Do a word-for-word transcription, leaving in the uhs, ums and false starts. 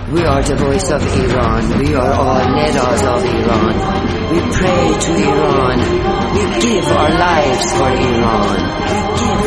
We are the voice of Iran. We are all Nedas of Iran. We pray to Iran. We give our lives for Iran. We give